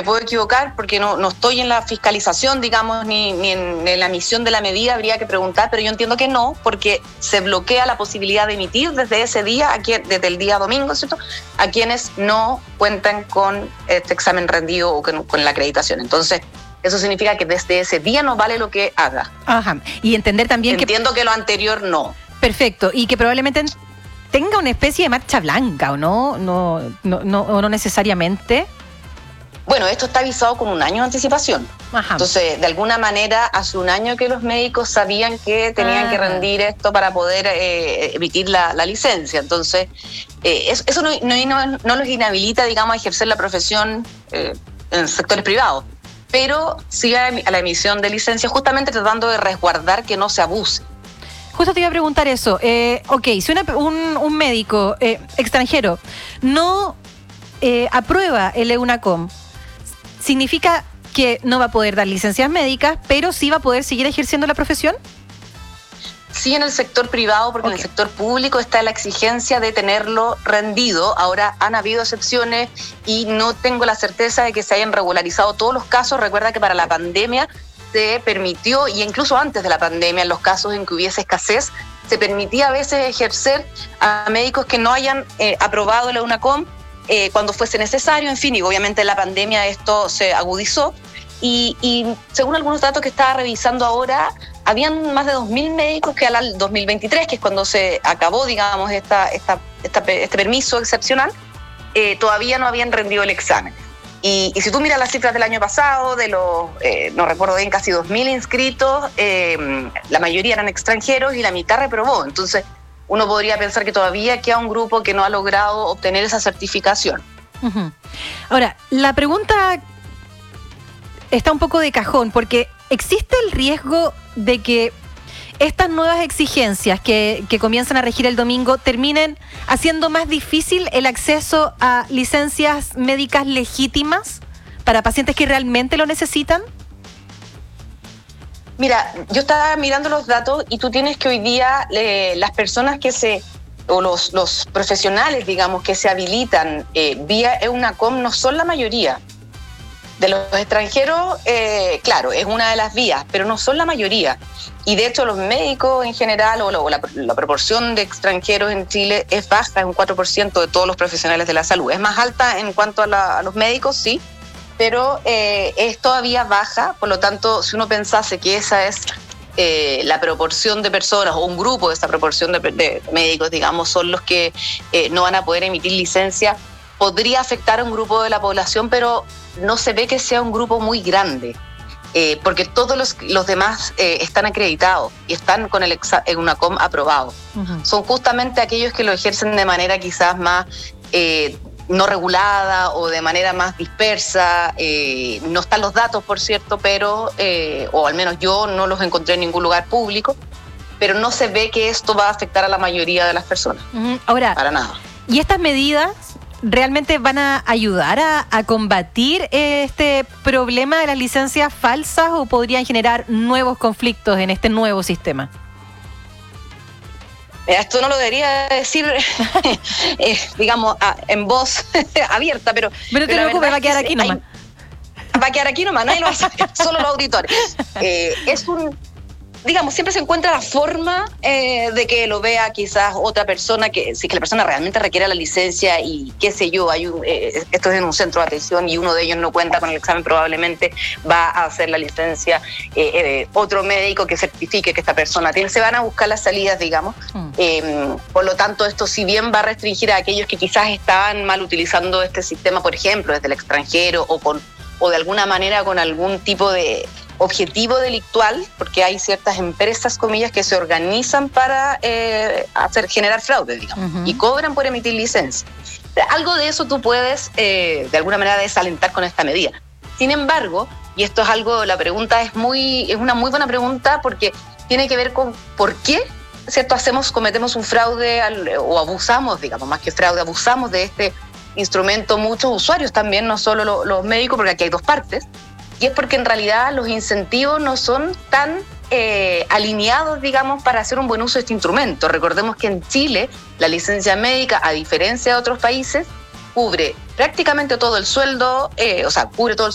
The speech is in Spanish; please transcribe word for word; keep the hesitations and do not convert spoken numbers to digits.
puedo equivocar porque no, no estoy en la fiscalización, digamos, ni, ni, en, ni en la emisión de la medida, habría que preguntar, pero yo entiendo que no, porque se bloquea la posibilidad de emitir desde ese día, a quien, desde el día domingo, ¿cierto?, a quienes no cuentan con este examen rendido o con, con la acreditación. Entonces, eso significa que desde ese día no vale lo que haga. Ajá. Y entender también Entiendo que... Entiendo que lo anterior no. Perfecto. Y que probablemente tenga una especie de marcha blanca, ¿o no? No, no, no, o no necesariamente. Bueno, esto está avisado con un año de anticipación. Ajá. Entonces, de alguna manera, hace un año que los médicos sabían que tenían ah. que rendir esto para poder eh, emitir la, la licencia. Entonces, eh, eso, eso no, no, no los inhabilita, digamos, a ejercer la profesión eh, en sectores privados, pero sí a, a la emisión de licencia, justamente tratando de resguardar que no se abuse. Justo te iba a preguntar eso. Eh, ok, si una, un, un médico eh, extranjero no eh, aprueba el EUNACOM, ¿significa que no va a poder dar licencias médicas, pero sí va a poder seguir ejerciendo la profesión? Sí, en el sector privado, porque okay. en el sector público está la exigencia de tenerlo rendido. Ahora han habido excepciones y no tengo la certeza de que se hayan regularizado todos los casos. Recuerda que para la pandemia se permitió, y incluso antes de la pandemia, en los casos en que hubiese escasez, se permitía a veces ejercer a médicos que no hayan eh, aprobado la EUNACOM eh, cuando fuese necesario. En fin, y obviamente en la pandemia esto se agudizó. Y, y según algunos datos que estaba revisando ahora, habían más de dos mil médicos que al dos mil veintitrés, que es cuando se acabó, digamos, esta, esta, esta, este permiso excepcional, eh, todavía no habían rendido el examen. Y, y si tú miras las cifras del año pasado, de los, eh, no recuerdo bien, casi dos mil inscritos, eh, la mayoría eran extranjeros y la mitad reprobó. Entonces, uno podría pensar que todavía queda un grupo que no ha logrado obtener esa certificación. Uh-huh. Ahora, la pregunta está un poco de cajón, porque ¿existe el riesgo de que estas nuevas exigencias que, que comienzan a regir el domingo terminen haciendo más difícil el acceso a licencias médicas legítimas para pacientes que realmente lo necesitan? Mira, yo estaba mirando los datos y tú tienes que hoy día eh, las personas que se, o los, los profesionales, digamos, que se habilitan eh, vía EUNACOM no son la mayoría. De los extranjeros, eh, claro, es una de las vías, pero no son la mayoría. Y de hecho los médicos en general, o, la, o la, la proporción de extranjeros en Chile es baja, es un cuatro por ciento de todos los profesionales de la salud. Es más alta en cuanto a, la, a los médicos, sí, pero eh, es todavía baja. Por lo tanto, si uno pensase que esa es eh, la proporción de personas, o un grupo de esa proporción de, de médicos, digamos, son los que eh, no van a poder emitir licencia, podría afectar a un grupo de la población, pero no se ve que sea un grupo muy grande, eh, porque todos los, los demás eh, están acreditados y están con el EUNACOM aprobado. Uh-huh. Son justamente aquellos que lo ejercen de manera quizás más eh, no regulada o de manera más dispersa. Eh, no están los datos, por cierto, pero, eh, o al menos yo no los encontré en ningún lugar público, pero no se ve que esto va a afectar a la mayoría de las personas. Uh-huh. Ahora, para nada. ¿Y estas medidas realmente van a ayudar a, a combatir este problema de las licencias falsas o podrían generar nuevos conflictos en este nuevo sistema? Esto no lo debería decir, eh, digamos, a, en voz abierta, pero... Pero te preocupes, va a quedar aquí nomás. Hay, va a quedar aquí nomás, nadie lo va a saber, solo los auditores. Eh, es un... Digamos, siempre se encuentra la forma eh, de que lo vea quizás otra persona, que si que la persona realmente requiere la licencia y qué sé yo, hay un, eh, esto es en un centro de atención y uno de ellos no cuenta con el examen, probablemente va a hacer la licencia eh, eh, otro médico que certifique que esta persona tiene. Se van a buscar las salidas, digamos. Mm. Eh, por lo tanto, esto si bien va a restringir a aquellos que quizás estaban mal utilizando este sistema, por ejemplo, desde el extranjero o, con, o de alguna manera con algún tipo de objetivo delictual, porque hay ciertas empresas, comillas, que se organizan para eh, hacer generar fraude, digamos, uh-huh. y cobran por emitir licencia. Algo de eso tú puedes, eh, de alguna manera, desalentar con esta medida. Sin embargo, y esto es algo, la pregunta es muy, es una muy buena pregunta porque tiene que ver con por qué, ¿cierto? Hacemos, cometemos un fraude al, o abusamos, digamos, más que fraude, abusamos de este instrumento muchos usuarios también, no solo lo, los médicos, porque aquí hay dos partes. Y es porque en realidad los incentivos no son tan eh, alineados, digamos, para hacer un buen uso de este instrumento. Recordemos que en Chile la licencia médica, a diferencia de otros países, cubre prácticamente todo el sueldo, eh, o sea, cubre todo el